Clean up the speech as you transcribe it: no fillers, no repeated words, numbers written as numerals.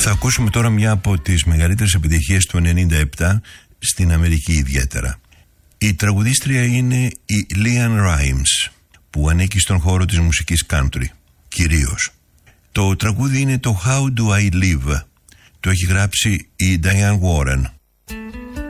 Θα ακούσουμε τώρα μια από τις μεγαλύτερες επιτυχίες του 97 στην Αμερική ιδιαίτερα. Η τραγουδίστρια είναι η LeAnn Rimes, που ανήκει στον χώρο της μουσικής country κυρίως. Το τραγούδι είναι το How Do I Live. Το έχει γράψει η Diane Warren.